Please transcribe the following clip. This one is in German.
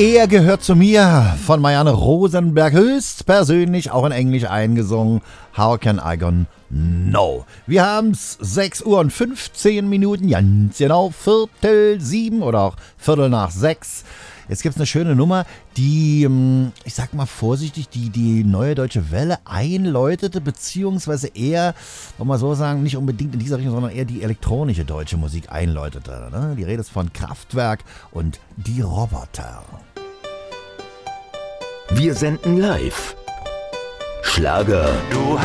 Er gehört zu mir, von Marianne Rosenberg, höchstpersönlich, auch in Englisch eingesungen. How can I gonna know? Wir haben's 6 Uhr und 15 Minuten, ganz genau, 6:15 oder auch 6:15. Jetzt gibt's eine schöne Nummer, die, ich sag mal vorsichtig, die Neue Deutsche Welle einläutete, beziehungsweise eher, wollen wir so sagen, nicht unbedingt in dieser Richtung, sondern eher die elektronische deutsche Musik einläutete. Ne? Die Rede ist von Kraftwerk und die Roboter. Wir senden live. Schlager.